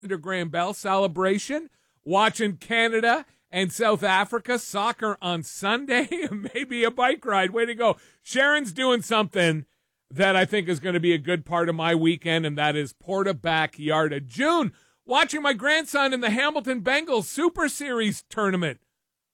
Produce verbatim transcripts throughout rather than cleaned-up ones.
the Graham Bell celebration, watching Canada and South Africa soccer on Sunday, maybe a bike ride. Way to go. Sharon's doing something that I think is going to be a good part of my weekend, and that is Porta Backyarda. June, watching my grandson in the Hamilton Bengals Super Series tournament.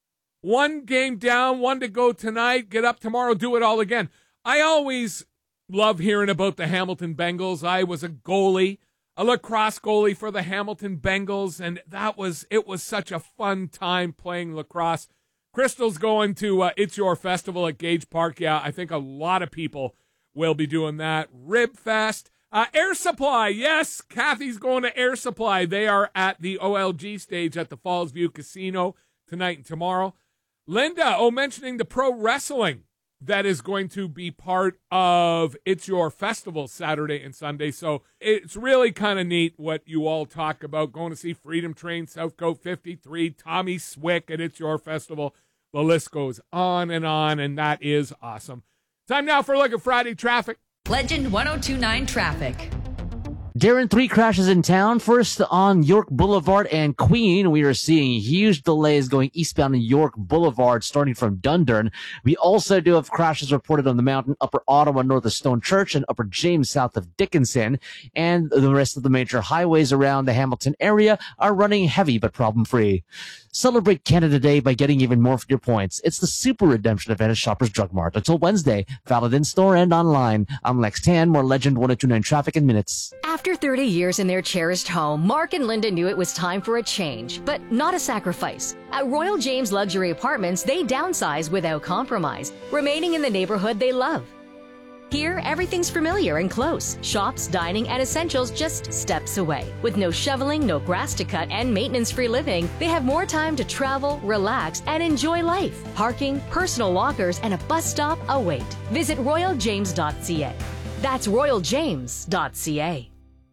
One game down, one to go tonight, get up tomorrow, do it all again. I always love hearing about the Hamilton Bengals. I was a goalie, a lacrosse goalie for the Hamilton Bengals, and that was, it was such a fun time playing lacrosse. Crystal's going to uh, It's Your Festival at Gage Park. Yeah, I think a lot of people will be doing that. Rib Fest. Uh, Air Supply, yes, Kathy's going to Air Supply. They are at the O L G stage at the Falls View Casino tonight and tomorrow. Linda, oh, mentioning the pro wrestling that is going to be part of It's Your Festival Saturday and Sunday. So it's really kind of neat what you all talk about. Going to see Freedom Train, South Coast fifty-three, Tommy Swick at It's Your Festival. The list goes on and on, and that is awesome. Time now for a look at Friday traffic. Legend one oh two point nine traffic. Darren, three crashes in town. First on York Boulevard and Queen. We are seeing huge delays going eastbound on York Boulevard starting from Dundurn. We also do have crashes reported on the mountain, Upper Ottawa north of Stone Church and Upper James south of Dickinson. And the rest of the major highways around the Hamilton area are running heavy but problem-free. Celebrate Canada Day by getting even more for your points. It's the Super Redemption event at Shoppers Drug Mart until Wednesday. Valid in-store and online. I'm Lex Tan. More Legend one oh two point nine traffic in minutes. After thirty years in their cherished home, Mark and Linda knew it was time for a change, but not a sacrifice. At Royal James Luxury Apartments, they downsize without compromise, remaining in the neighborhood they love. Here, everything's familiar and close. Shops, dining, and essentials just steps away. With no shoveling, no grass to cut, and maintenance-free living, they have more time to travel, relax, and enjoy life. Parking, personal lockers, and a bus stop await. Visit royal james dot c a. That's royal james dot c a.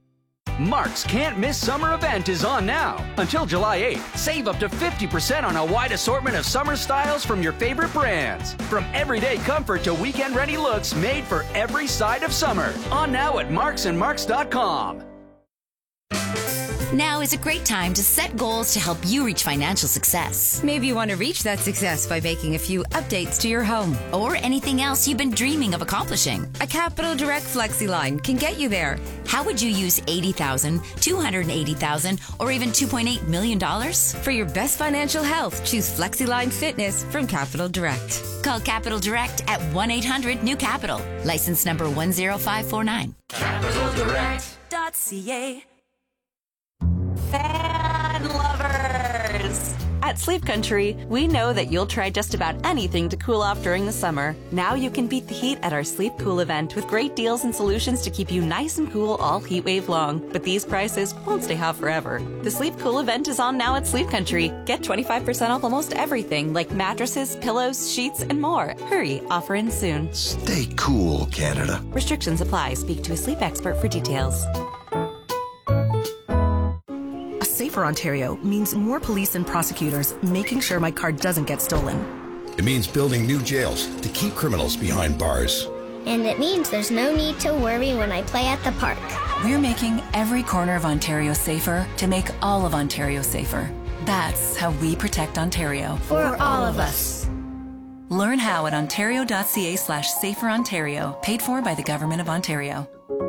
Mark's Can't Miss Summer event is on now. Until July eighth, save up to fifty percent on a wide assortment of summer styles from your favorite brands. From everyday comfort to weekend-ready looks made for every side of summer. On now at marks and marks dot com. Now is a great time to set goals to help you reach financial success. Maybe you want to reach that success by making a few updates to your home. Or anything else you've been dreaming of accomplishing. A Capital Direct FlexiLine can get you there. How would you use eighty thousand dollars, two hundred eighty thousand dollars, or even two point eight million dollars? For your best financial health, choose FlexiLine Fitness from Capital Direct. Call Capital Direct at one eight hundred new capital. License number one zero five four nine. capital direct dot c a. Fan lovers! At Sleep Country, we know that you'll try just about anything to cool off during the summer. Now you can beat the heat at our Sleep Cool event with great deals and solutions to keep you nice and cool all heat wave long. But these prices won't stay hot forever. The Sleep Cool event is on now at Sleep Country. Get twenty-five percent off almost everything like mattresses, pillows, sheets, and more. Hurry, offer ends soon. Stay cool, Canada. Restrictions apply. Speak to a sleep expert for details. Safer Ontario means more police and prosecutors making sure my car doesn't get stolen. It means building new jails to keep criminals behind bars. And it means there's no need to worry when I play at the park. We're making every corner of Ontario safer to make all of Ontario safer. That's how we protect Ontario. For all of us. Learn how at ontario.ca slash safer Ontario. Paid for by the Government of Ontario.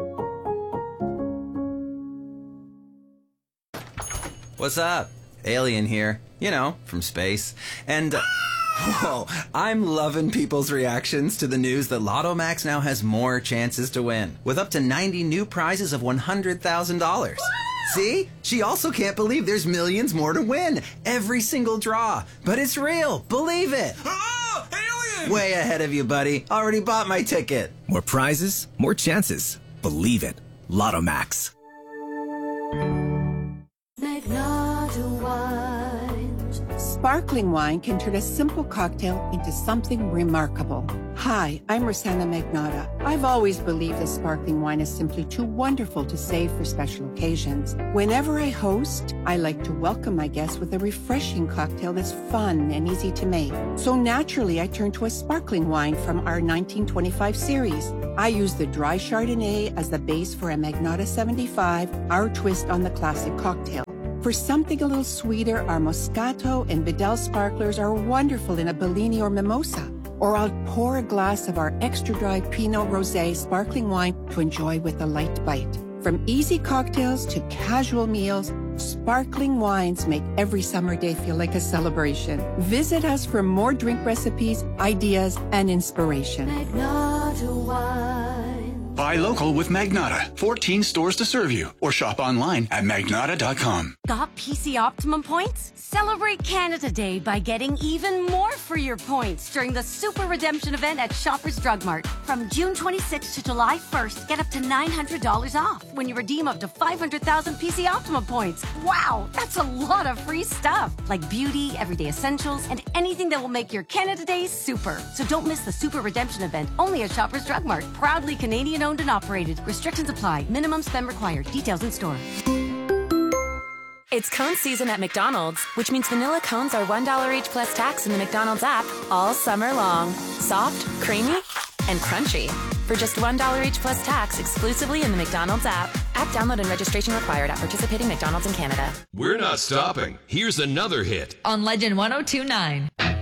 What's up? Alien here. You know, from space. And, uh, whoa, I'm loving people's reactions to the news that Lotto Max now has more chances to win, with up to ninety new prizes of one hundred thousand dollars. See? She also can't believe there's millions more to win. Every single draw. But it's real. Believe it. Oh, alien! Way ahead of you, buddy. Already bought my ticket. More prizes, more chances. Believe it. Lotto Max. Magnotta Wines, sparkling wine can turn a simple cocktail into something remarkable. Hi, I'm Rosanna Magnotta. I've always believed that sparkling wine is simply too wonderful to save for special occasions. Whenever I host, I like to welcome my guests with a refreshing cocktail that's fun and easy to make. So naturally, I turn to a sparkling wine from our nineteen twenty-five series. I use the dry Chardonnay as the base for a Magnotta seventy-five, our twist on the classic cocktail. For something a little sweeter, our Moscato and Vidal sparklers are wonderful in a Bellini or mimosa. Or I'll pour a glass of our extra dry Pinot Rosé sparkling wine to enjoy with a light bite. From easy cocktails to casual meals, sparkling wines make every summer day feel like a celebration. Visit us for more drink recipes, ideas, and inspiration. Magnotta Wine. Buy local with Magnotta. fourteen stores to serve you. Or shop online at magnotta dot com. Got P C Optimum points? Celebrate Canada Day by getting even more for your points during the Super Redemption event at Shoppers Drug Mart. From June twenty-sixth to July first, get up to nine hundred dollars off when you redeem up to five hundred thousand P C Optimum points. Wow, that's a lot of free stuff, like beauty, everyday essentials, and anything that will make your Canada Day super. So don't miss the Super Redemption event, only at Shoppers Drug Mart. Proudly Canadian owned and operated. Restrictions apply. Minimum spend required. Details in store. It's cone season at McDonald's, which means vanilla cones are one dollar each plus tax in the McDonald's app all summer long. Soft, creamy, and crunchy. For just one dollar each plus tax exclusively in the McDonald's app. App download and registration required at participating McDonald's in Canada. We're not stopping. Here's another hit on Legend one oh two point nine.